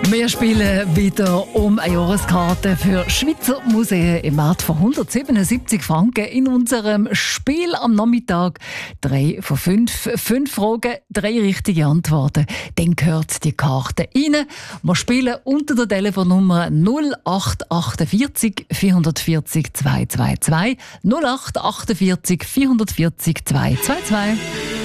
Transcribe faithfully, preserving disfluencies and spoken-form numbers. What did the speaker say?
Wir spielen wieder um eine Jahreskarte für Schweizer Museen im Wert von hundertsiebenundsiebzig Franken in unserem Spiel am Nachmittag. Drei von fünf, fünf Fragen, drei richtige Antworten. Dann gehört die Karte rein. Wir spielen unter der Telefonnummer null acht achtundvierzig vierhundertvierzig zweihundertzweiundzwanzig null acht achtundvierzig vierhundertvierzig zweihundertzweiundzwanzig.